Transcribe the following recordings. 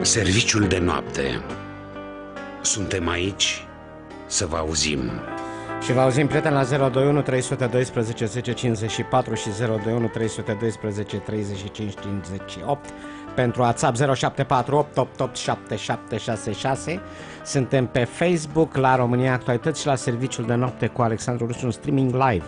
Serviciul de noapte. Suntem aici să vă auzim. Și vă auzim, prieteni, la 021 312 1054 și 021 312 35 58 pentru WhatsApp 0748 7766. Suntem pe Facebook la România Actualități și la Serviciul de Noapte cu Alexandru Rusu, un streaming live.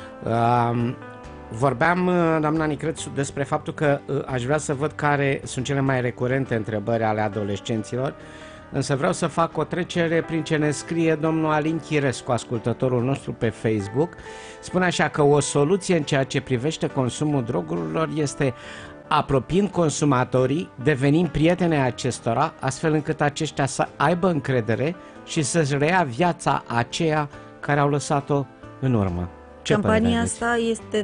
Vorbeam, doamna Nicrețu, despre faptul că aș vrea să văd care sunt cele mai recurente întrebări ale adolescenților, însă vreau să fac o trecere prin ce ne scrie domnul Alin Chirescu, ascultătorul nostru pe Facebook. Spune așa că o soluție în ceea ce privește consumul drogurilor este apropiind consumatorii, devenim prietene acestora, astfel încât aceștia să aibă încredere și să-și reia viața aceea care au lăsat-o în urmă. Campania asta este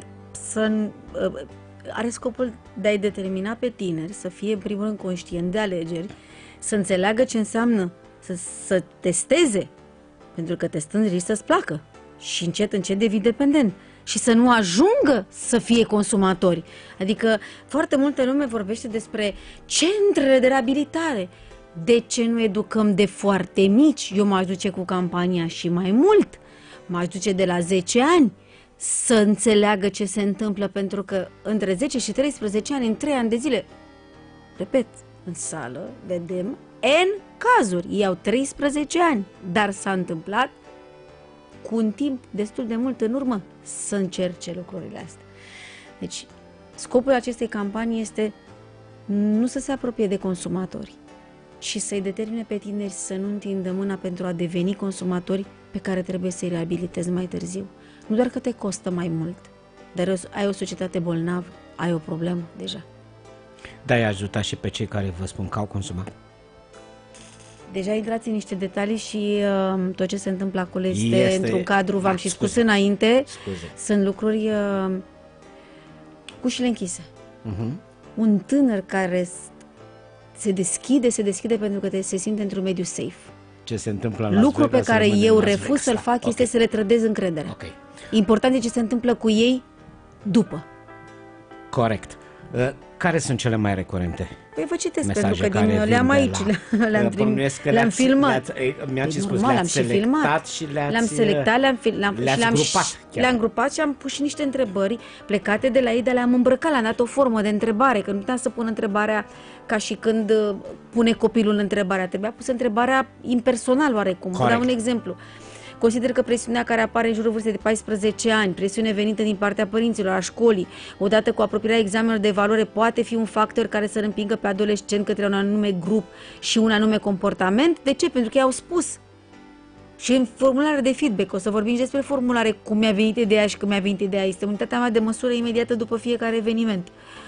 are scopul de a-i determina pe tineri să fie în primul rând conștient de alegeri, să înțeleagă ce înseamnă să testeze, pentru că testând risc să-ți placă și încet devii dependent și să nu ajungă să fie consumatori. Adică foarte multă lume vorbește despre centrele de reabilitare. De ce nu educăm de foarte mici? Eu m-aș duce cu campania și mai mult. M-aș duce de la 10 ani să înțeleagă ce se întâmplă, pentru că între 10 și 13 ani, în 3 ani de zile, repet, în sală vedem N cazuri. Ei au 13 ani, dar s-a întâmplat cu un timp destul de mult în urmă să încerce lucrurile astea. Deci, scopul acestei campanii este nu să se apropie de consumatori, ci să-i determine pe tineri să nu întindă mâna pentru a deveni consumatori pe care trebuie să-i reabilitezi mai târziu. Nu doar că te costă mai mult, dar ai o societate bolnavă, ai o problemă deja. Da, i-a ajutat și pe cei care vă spun că au consumat. Deja intrați în niște detalii și tot ce se întâmplă acolo este într-un cadru, v-am și spus înainte, sunt lucruri cu ușile închise. Un tânăr care se deschide pentru că se simte într-un mediu safe. Ce se întâmplă în lucru pe care eu refuz să-l fac este să le trădez încrederea. Important e ce se întâmplă cu ei după. Corect. Care sunt cele mai recurente? Păi vă citesc, pentru că le-am aici, le-am filmat. Mi-ați spus, le-am selectat și le-am grupat și am pus și niște întrebări plecate de la ei, dar le-am îmbrăcat, le-am dat o formă de întrebare, că nu puteam să pun întrebarea ca și când pune copilul întrebarea. Trebuia pusă întrebarea impersonal oarecum. Vă dau un exemplu. Consider că presiunea care apare în jurul vârstei de 14 ani, presiune venită din partea părinților, a școlii, odată cu apropierea examenelor de evaluare, poate fi un factor care să îl împingă pe adolescent către un anume grup și un anume comportament. De ce? Pentru că i-au spus. Și în formulare de feedback, o să vorbim despre formulare, cum mi-a venit ideea și când mi-a venit ideea. Este unitatea mea de măsură imediată după fiecare eveniment.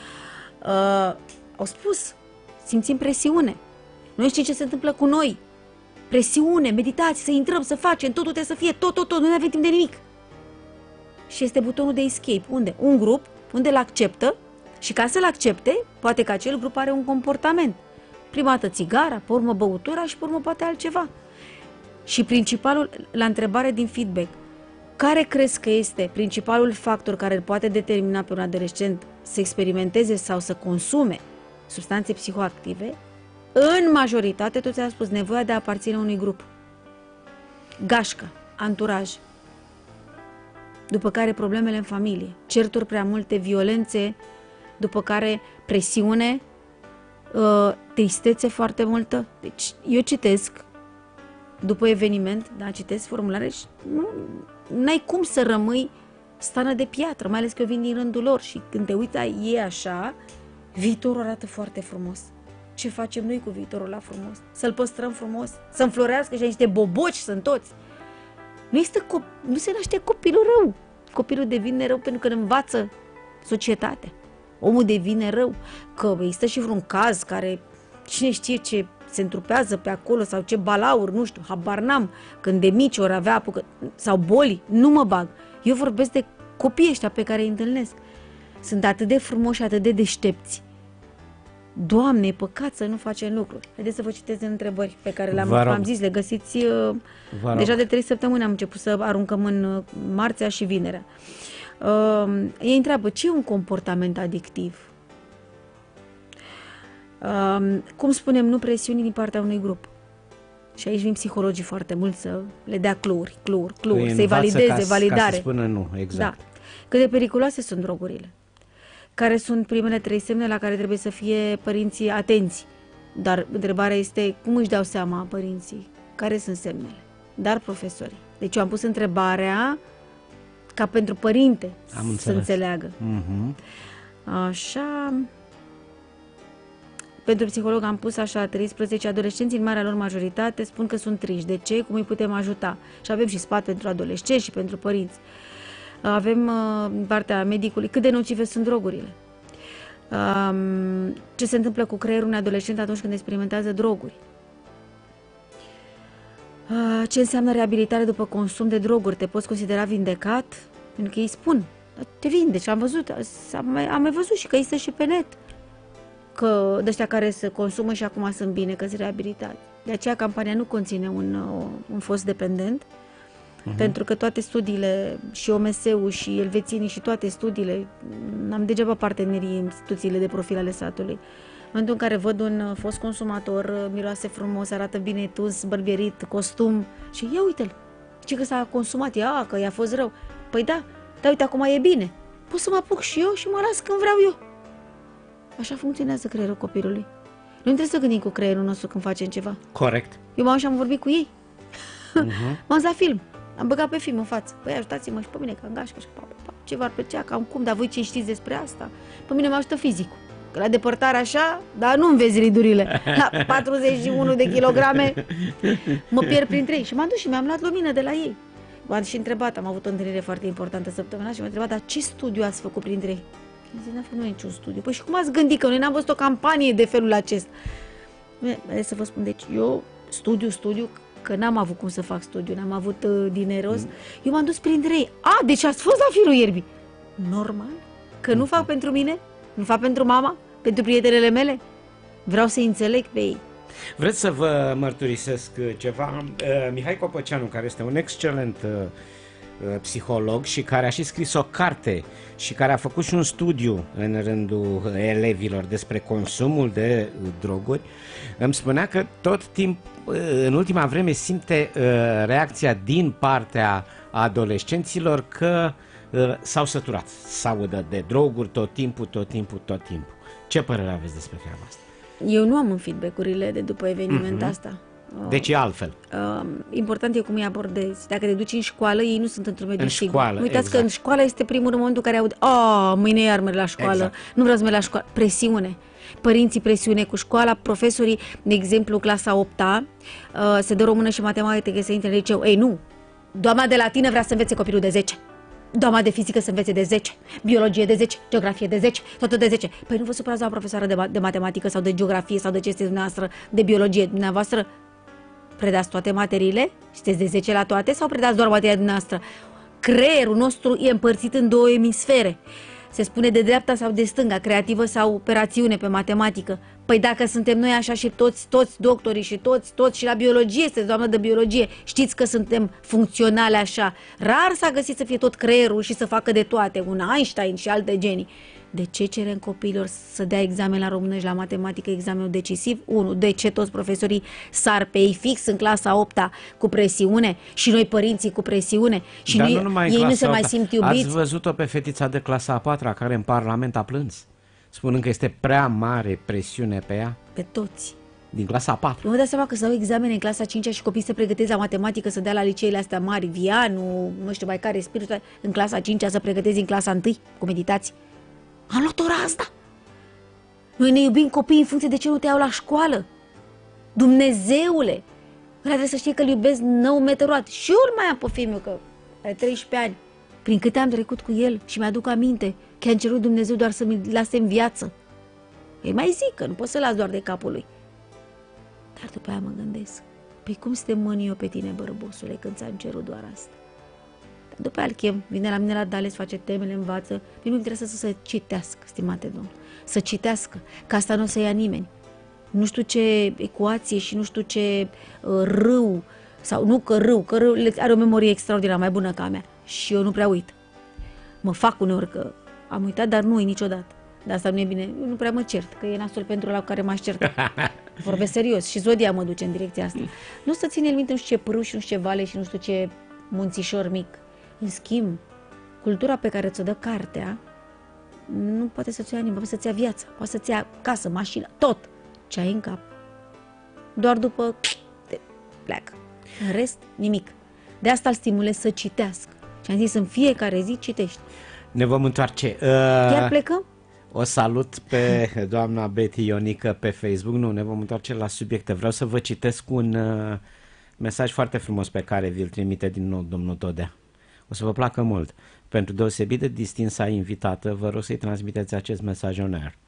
Au spus, simțim presiune. Noi știm ce se întâmplă cu noi. Presiune, meditație, să intrăm, să facem, totul trebuie să fie, tot, nu ne avem timp de nimic. Și este butonul de escape. Unde? Un grup, unde îl acceptă și ca să-l accepte, poate că acel grup are un comportament. Prima dată țigara, pe urmă băutura și pe urmă poate altceva. Și principalul, la întrebare din feedback, care crezi că este principalul factor care îl poate determina pe un adolescent să experimenteze sau să consume substanțe psihoactive? În majoritate, toți au spus nevoia de a aparține unui grup. Gașcă, anturaj. După care problemele în familie, certuri prea multe, violențe, după care presiune, tristețe foarte multă. Deci eu citesc, după eveniment, da, citesc formulare și n-ai cum să rămâi stană de piatră, mai ales că eu vin din rândul lor și când te uiți ei așa, viitorul arată foarte frumos. Ce facem noi cu viitorul ăla frumos? Să-l păstrăm frumos? Să înflorească și niște boboci sunt toți? Nu se naște copilul rău. Copilul devine rău pentru că îl învață societatea. Omul devine rău. Că există și vreun caz care cine știe ce se întrupează pe acolo sau ce balauri, nu știu, habar n-am. Când de mici ori avea sau boli, nu mă bag. Eu vorbesc de copiii ăștia pe care îi întâlnesc. Sunt atât de frumoși, atât de deștepți. Doamne, e păcat să nu facem lucruri. Haideți să vă citesc întrebări pe care le-am zis, le găsiți deja de 3 săptămâni, am început să aruncăm în marțea și vinerea. Ei întreabă, ce e un comportament adictiv? Cum spunem, nu presiuni din partea unui grup. Și aici vin psihologii foarte mult să le dea cluuri, să-i valideze, validare. Ca să spună nu, exact. Da. Cât de periculoase sunt drogurile. Care sunt primele 3 semne la care trebuie să fie părinții atenți. Dar întrebarea este, cum își dau seama părinții? Care sunt semnele? Dar profesorii. Deci eu am pus întrebarea ca pentru părinte să înțeleagă. Așa... Pentru psiholog am pus așa 13 adolescenți, în marea lor majoritate spun că sunt triști. De ce? Cum îi putem ajuta? Și avem și sfat pentru adolescenți și pentru părinți. Avem în partea medicului cât de nocive sunt drogurile. Ce se întâmplă cu creierul unui adolescent atunci când experimentează droguri. Ce înseamnă reabilitare după consum de droguri? Te poți considera vindecat? Pentru că ei spun, te vindeci, am mai văzut și că există și pe net. Că de ăștia care se consumă și acum sunt bine, că sunt reabilitați. De aceea campania nu conține un fost dependent, pentru că toate studiile, și OMS-ul, și elvețienii, și toate studiile, am degeaba partenerii instituțiile de profil ale satului. În momentul în care văd un fost consumator, miroase frumos, arată bine tuns, bărbierit, costum, și ia uite-l, ce că s-a consumat, că i-a fost rău. Păi da, dar uite, acum e bine. Pot să mă apuc și eu și mă las când vreau eu. Așa funcționează creierul copilului. Nu trebuie să gândim cu creierul nostru când facem ceva. Corect. Eu m-am și am vorbit cu ei. M-am la film. Am băgat pe film în față. Păi ajutați-mă și pe mine, că gașcă și ce v-ar plăcea, cam cum, dar voi ce știți despre asta? Pe mine mă ajută fizicul. Că la depărtare așa, dar nu-mi vezi ridurile. La 41 de kilograme mă pierd printre ei. Și m-am dus și mi-am luat lumină de la ei. M-am și întrebat, am avut o întâlnire foarte importantă săptămâna și m-am întrebat, dar ce studiu ați făcut printre ei? N-a făcut niciun studiu. Păi și cum ați gândit? Că noi n-am văzut o campanie de felul acesta. Să vă spun, deci eu studiu, că n-am avut cum să fac studiu, n-am avut dineros. Eu m-am dus printre ei. Deci ați fost la firul ierbii. Normal. Că nu fac pentru mine, nu fac pentru mama, pentru prietenele mele. Vreau să-i înțeleg pe ei. Vreți să vă mărturisesc ceva? Mihai Copăceanu, care este un excelent psiholog și care a și scris o carte și care a făcut și un studiu în rândul elevilor despre consumul de droguri, îmi spunea că tot în ultima vreme simte reacția din partea adolescenților că s-au săturat să audă de droguri tot timpul. Ce părere aveți despre treaba asta? Eu nu am în feedback-urile de după eveniment asta. Deci e altfel. Important e cum îi abordezi. Dacă te duci în școală, ei nu sunt într-un mediu sigur. Școală, uitați că în școală este primul moment în care aud mâine iar merg la școală, exact. Nu vreau să merg la școală. Presiune. Părinții presiune cu școala, profesorii, de exemplu, clasa 8-a, se dă română și matematică, să intre în liceu. Ei, nu. Doamna de latină vrea să învețe copilul de 10. Doamna de fizică să învețe de 10, biologie de 10, geografie de 10, totul de 10. Păi nu vă supărați la profesoară de matematică sau de geografie sau de ce este dumneavoastră, de biologie. Dumneavoastră predați toate materiile? Sunteți de 10 la toate sau predați doar materia dumneavoastră? Creierul nostru e împărțit în 2 emisfere. Se spune de dreapta sau de stânga, creativă sau operațiune pe matematică. Păi dacă suntem noi așa și toți doctorii și toți și la biologie, sunteți doamnă de biologie, știți că suntem funcționale așa. Rar s-a găsit să fie tot creierul și să facă de toate, un Einstein și alte genii. De ce cerem copiilor să dea examen la română și la matematică, examenul decisiv? 1. De ce toți profesorii sar pe ei fix în clasa 8-a cu presiune și noi părinții cu presiune și Dar ei nu se mai simt iubiți? Ați văzut-o pe fetița de clasa a 4-a care în Parlament a plâns, spunând că este prea mare presiune pe ea? Pe toți. Din clasa a 4. Nu vă dați seama că să dau examene în clasa 5-a și copiii se pregătesc la matematică, să dea la liceele astea mari, Vianu, nu știu mai care, spiritul, în clasa 5-a să pregătezi în clasa 1 cu meditații. Am luat ora asta. Noi ne iubim copiii în funcție de ce nu te iau la școală. Dumnezeule! Ăla trebuie să știe că îl iubesc nou meteorat. Și eu îl mai am pe fiul meu, că are 13 ani. Prin câte am trecut cu el și mi-aduc aminte că a cerut Dumnezeu doar să-mi lase în viață. Îi mai zic că nu pot să las doar de capul lui. Dar după aia mă gândesc, păi cum să te mâni eu pe tine, bărbosule, când ți-am cerut doar asta? Dar după aia îl chem, vine la mine la Dales, face temele, învață. Mie nu trebuie să citească, stimate domn. Să citească, că asta nu o să ia nimeni. Nu știu ce ecuație și nu știu ce râu, sau nu că râu are o memorie extraordinară, mai bună ca a mea. Și eu nu prea uit. Mă fac uneori că am uitat, dar nu uit niciodată. De asta nu e bine. Eu nu prea mă cert, că e nasol pentru ăla cu care m-aș certa. Vorbesc serios. Și zodia mă duce în direcția asta. Nu să ține minte nu știu ce prâu și nu știu ce vale și nu știu ce munțișor mic. În schimb, cultura pe care ți-o dă cartea nu poate să-ți ia nimic, poate să-ți ia viața, poate să-ți ia casă, mașină, tot ce ai în cap. Doar după te pleacă. În rest, nimic. De asta îl stimulez să citească. Și am zis, în fiecare zi citești. Ne vom întoarce. Chiar plecăm? O salut pe doamna Betty Ionică pe Facebook. Nu, ne vom întoarce la subiecte. Vreau să vă citesc un mesaj foarte frumos pe care vi-l trimite din nou domnul Todea. O să vă placă mult. Pentru deosebit de distinsa invitată, vă rog să-i transmiteți acest mesaj on air.